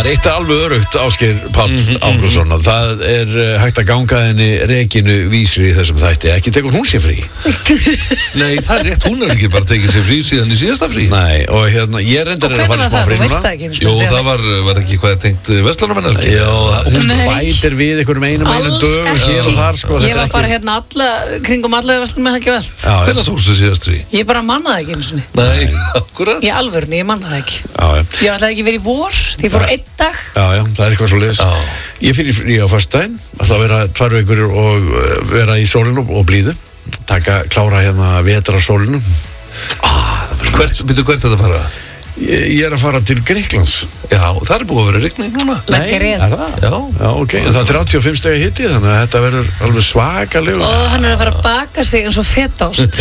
eitt alveg örugt, Ásgeir Páll Ágústsson, og það hægt að ganga henni Regínu Vísri í þessum þætti. Ekki tekur hún sér frí? Nei, það rétt, hún ekki bara tekið sér frí síðan í síðasta frí. Nei, og hérna, ég reyndar að fara í smá frí núna. Jú, það var ekki hvað tengt Vestlandarmenn. Já, hún bætir við einum dögum hér og þar, sko. Ég var bara kringum alla Vestlandarmenn ekki velt. Hvernig tókstu síðast frí? Ég bara mannaði ekki eins og niður. Nei, akkurat. Í alvörni, ég mannaði ekki. Ég ætlaði ekki verið í vor, því ég fór einn dag. Já, það eitthvað svo leiðis. Ég fyrir frí á föstudaginn, ætla að vera 2 vikur og vera í sólinu og blíðu. Klára hérna vetra sólinu. Hvert þetta fara? Ég að fara til Grikklands. Já, það búið að vera rigning núna. Nei, er það? Já, ok, en það 35 stegi hiti, þannig að þetta verður alveg svakalegur. Og hann að fara að baka sig eins og fetást.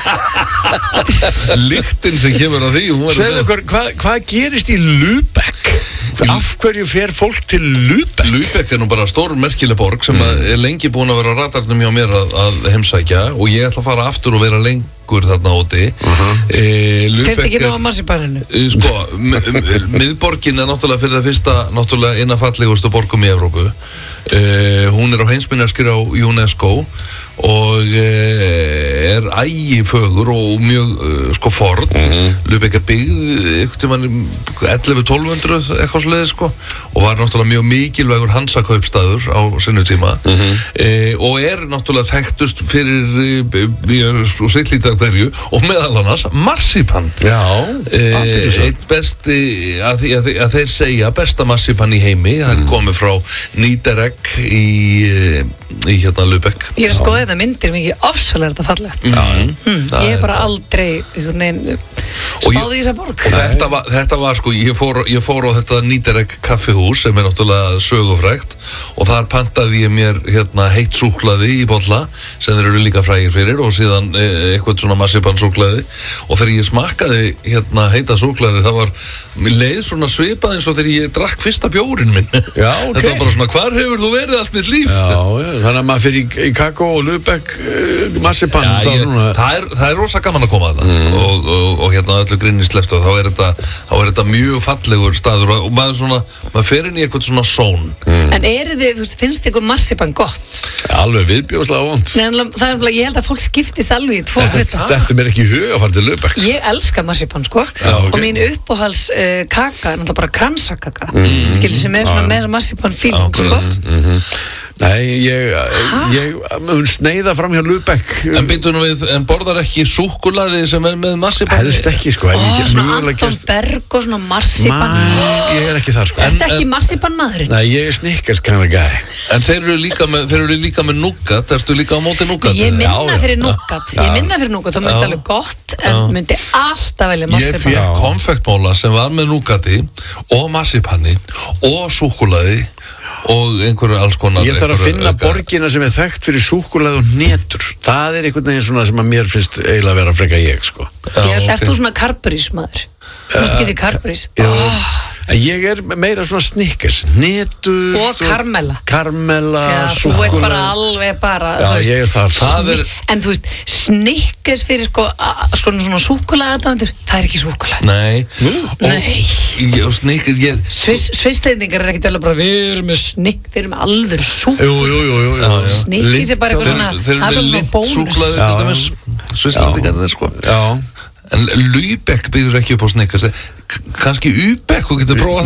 Lyktin sem kemur á því. Segðu okkur, hvað gerist í Lübeck? Af hverju fer fólk til Lübeck? Lübeck nú bara stór merkileg borg sem lengi búin að vera á radarnum hjá mér að heimsækja, og ég ætla að fara aftur og vera lengur þarna úti. Fyrst ekki ná að marsipanninu? Sko, miðborgin náttúrulega fyrir það fyrsta náttúrulega eina fallegustu borgum í Evrópu. Hún á heimsminjaskrá UNESCO og ægifögur og mjög forn. Lübeck byggð einhvern tímann 1100-1200 eitthvað svoleiðis, sko, og var náttúrulega mjög mikilvægur hansakaupstaður á sinni tíma. Og náttúrulega þekktust fyrir sittlítið af hverju, og meðal annars marsipan. Já, einn besti að þeir segja besta marsipan í heimi. Það komið frá Niederegg í hérna Lübeck. Ég skoði þetta myndir mikið ofsalega þetta fallegt. Ég bara aldrei spáði í þessa borg. Þetta var sko, ég fór á þetta Niederegg kaffihús sem náttúrulega sögufrægt, og þar pantaði ég mér hérna heitt súkkulaði í bolla sem þeir eru líka frægir fyrir, og síðan eitthvað svona marsipansúkkulaði, og þegar ég smakkaði hérna heita súkkulaði, það var mér leið svona svipað eins og þegar ég drakk fyrsta bjórin minn. Já, ok. Þetta var bara svona, hvar hefur þú verið allt mitt líf? Já, þannig að maður fyrir í kakó og Lübeck marsipan. Það er rosa gaman að koma að það, og hérna öllu grinni sleppt, og þá er þetta mjög fallegur staður, og maður fer inn í eitthvað svona són. En þú finnst ykkur marsipan gott? Alveg viðbjóðslega vond. Nei, ég held að fólk skiptist alveg í 2 hluta. Þetta mér ekki í hug að fara til Lübeck. Ég elska marsipan, sko. Og mín uppáhalds kaka er náttúrulega bara kransakaka. Skilur sem með svona marsipan feeling, sko. Nei, ég mun sneiða fram hjá Lübeck. En býtum við, en borðar ekki súkkulaði sem með marsipan? Helst ekki, sko. Svona Anton Berg og svona marsipan. Ég er ekki þar, sko. Ertu ekki marsipanmaðurinn? Nei, ég er Snickers kind of guy. En þeir eru líka með nougat. Erstu líka á móti nougat? Ég minna fyrir nougat. Þá myndi alveg gott, en myndi alltaf velja marsipan. Ég fékk konfektmóla sem var með nougati og marsipanni og súkkulaði og einhverju alls konar. Ég þarf að finna borgina sem er þekkt fyrir súkkulaði og hnetur. Það er einhvern veginn svona sem að mér finnst eiginlega að vera freka ég, sko. Ert þú svona Carberys maður? Mást ekki þig Carberys? Ég er meira svona Snickers, hnetur og karmela, súkkulaði. Þú ert bara alveg bara. Já, ég er þar. En þú veist, Snickers fyrir svona súkkulaði, það er ekki súkkulaði. Nei. Og Snickers, Svisssteiningar er ekkert alveg bara, við erum með Snickers, þeir eru með alveg súkkulaði. Jú. Snickers er bara eitthvað svona, þeir eru með lind súkkulaði, Svisssteiningar þeir, sko. Já. En Lübeck býður ekki upp á Snickers. Kannski Lübeck, þú getur prófað